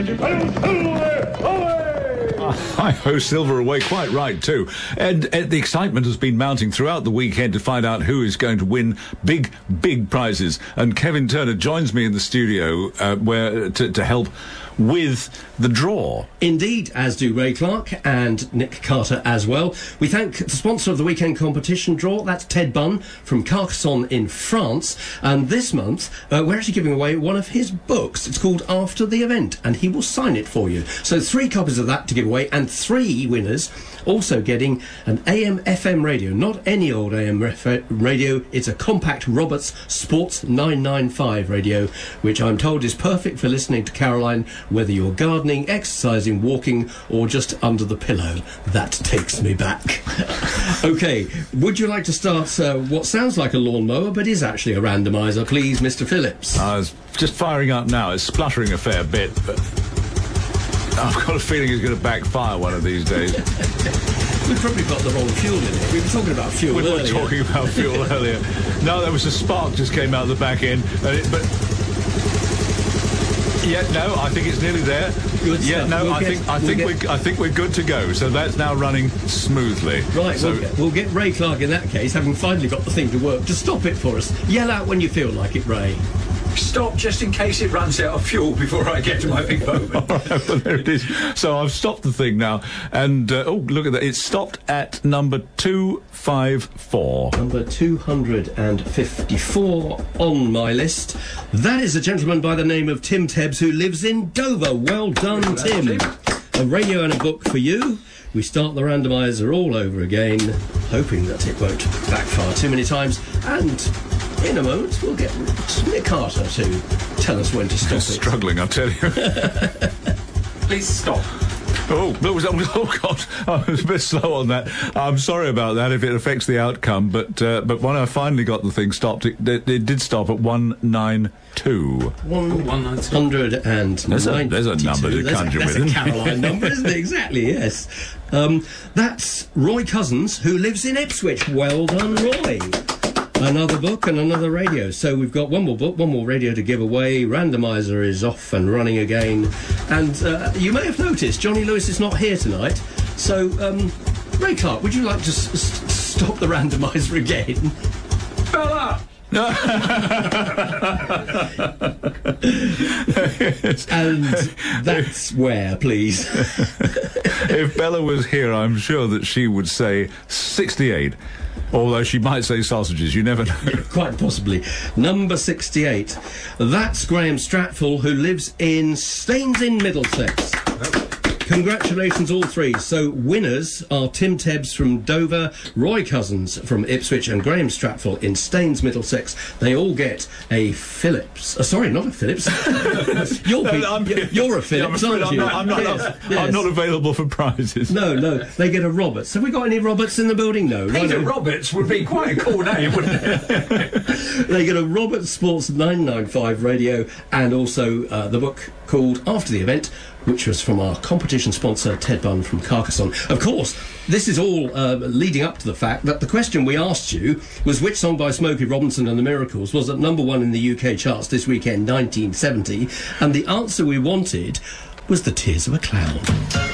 Hi-ho, Silver away, quite right too. And the excitement has been mounting throughout the weekend to find out who is going to win big prizes. And Kevin Turner joins me in the studio to help with the draw. Indeed, as do Ray Clark and Nick Carter as well. We thank the sponsor of the weekend competition draw, that's Ted Bunn from Carcassonne in France. And this month, we're actually giving away one of his books. It's called After the Event, and he will sign it for you. So 3 copies of that to give away, and 3 winners also getting an AM/FM radio. Not any old AM radio, it's a compact Roberts Sports 995 radio, which I'm told is perfect for listening to Caroline, whether you're gardening, exercising, walking, or just under the pillow. That takes me back. OK, would you like to start what sounds like a lawnmower, but is actually a randomiser, please, Mr. Phillips? I was just firing up now. It's spluttering a fair bit, but I've got a feeling it's going to backfire one of these days. We've probably got the wrong fuel in it. We were talking about fuel earlier. We were talking about fuel earlier. No, there was a spark just came out the back end, but... Yeah, no, I think it's nearly there. Good yeah, stuff. no, I think we're good to go. So that's now running smoothly. Right, so we'll get Ray Clark in that case, having finally got the thing to work, to stop it for us. Yell out when you feel like it, Ray. Stop, just in case it runs out of fuel before I get to my big moment. All right, well, there it is. So I've stopped the thing now, and oh, look at that! It's stopped at number 254. Number 254 on my list. That is a gentleman by the name of Tim Tebbs, who lives in Dover. Well done, Tim. A radio and a book for you. We start the randomiser all over again, hoping that it won't backfire too many times, and in a moment, we'll get Nick Carter to tell us when to stop it. Struggling, I tell you. Please stop. Oh, God, I was a bit slow on that. I'm sorry about that if it affects the outcome, but when I finally got the thing stopped, it did stop at 192. 192. There's a number to conjure with. That's a Caroline number, isn't it? Exactly, yes. That's Roy Cousins, who lives in Ipswich. Well done, Roy. Another book and another radio. So we've got one more book, one more radio to give away. Randomiser is off and running again. And you may have noticed Johnny Lewis is not here tonight. So, Ray Clark, would you like to stop the randomiser again? Bella! And that's where, please. If Bella was here, I'm sure that she would say 68. Although she might say sausages, you never know. Quite possibly. Number 68. That's Graham Stratfall, who lives in Staines in Middlesex. Congratulations, all 3. So winners are Tim Tebbs from Dover, Roy Cousins from Ipswich, and Graham Stratfall in Staines, Middlesex. They all get a Phillips. Sorry, not a Phillips. You're a Phillips, aren't you? I'm not available for prizes. No, they get a Roberts. Have we got any Roberts in the building? No. Peter Roberts would be quite a cool name, wouldn't it? They get a Roberts Sports 995 radio, and also the book called After the Event, which was from our competition sponsor, Ted Bunn from Carcassonne. Of course, this is all leading up to the fact that the question we asked you was which song by Smokey Robinson and the Miracles was at number 1 in the UK charts this weekend, 1970, and the answer we wanted was The Tears of a Clown.